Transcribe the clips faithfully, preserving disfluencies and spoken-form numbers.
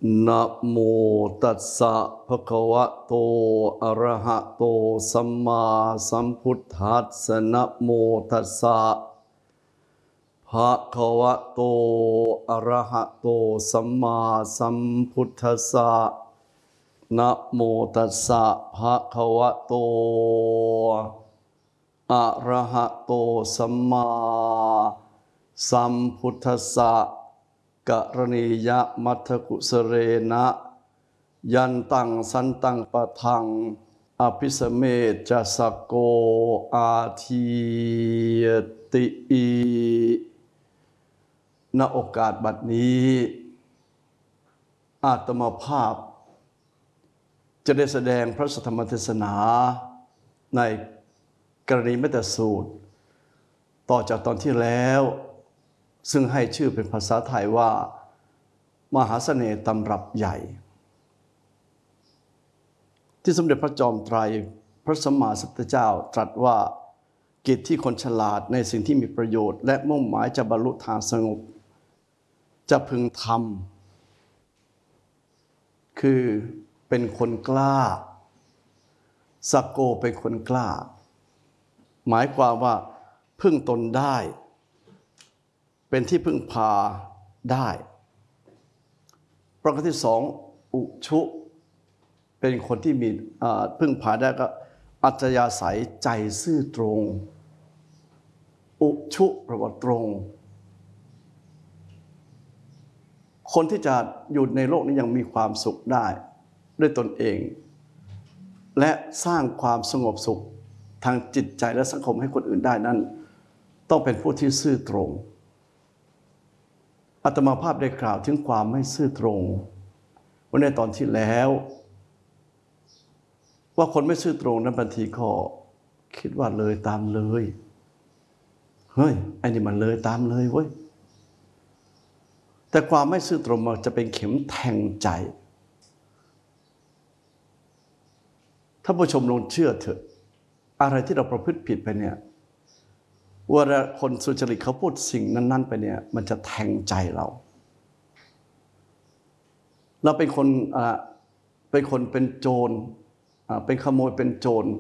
นะโมตัสสะภะคะวะโตอะระหะโตสัมมาสัมพุทธัสสะนะโมตัสสะภะคะวะโตอะระหะโตสัมมาสัมพุทธัสสะนะโมตัสสะภะคะวะโตอะระหะโตสัมมาสัมพุทธัสสะกรณียะมัทธกุสเรนะยันตังสันตังปะทังอภิสเมจะสกโกอาทียติอีณโอกาสบัดนี้อาตมาภาพจะได้แสดงพระธรรมเทศนาในกรณีเมตสูตรต่อจากตอนที่แล้วซึ่งให้ชื่อเป็นภาษาไทยว่ามหาเสน่ห์ตำรับใหญ่ที่สมเด็จพระจอมไตรพระสัมมาสัมพุทธเจ้าตรัสว่ากิจที่คนฉลาดในสิ่งที่มีประโยชน์และมุ่งหมายจะบรรลุทางสงบจะพึงทำคือเป็นคนกล้าสักโกเป็นคนกล้าหมายความว่าพึ่งตนได้เป็นที่พึ่งพาได้ประการที่สองอุชุเป็นคนที่มีพึ่งพาได้ก็อัจฉริยะใสใจซื่อตรงอุชุแปลว่าตรงคนที่จะอยู่ในโลกนี้ยังมีความสุขได้ด้วยตนเองและสร้างความสงบสุขทางจิตใจและสังคมให้คนอื่นได้นั้นต้องเป็นผู้ที่ซื่อตรงอาตมาภาพได้กล่าวถึงความไม่ซื่อตรงวันในตอนที่แล้วว่าคนไม่ซื่อตรงนั้นบางทีก็คิดว่าเลยตามเลยเฮ้ยไอ้นี่มันเลยตามเลยเว้ยแต่ความไม่ซื่อตรงมันจะเป็นเข็มแทงใจถ้าผู้ชมลองเชื่อเถอะอะไรที่เราประพฤติผิดไปเนี่ยว่าคนสุจริตเขาพูดสิ่งนั้นๆไปเนี่ยมันจะแทงใจเราเราเป็นคนเป็นคนเป็นโจรเป็นขโมยเป็นโจร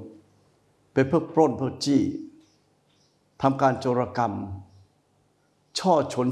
เป็นเพื่อปล้นเพื่อจี้ทำการโจรกรรมช่อฉน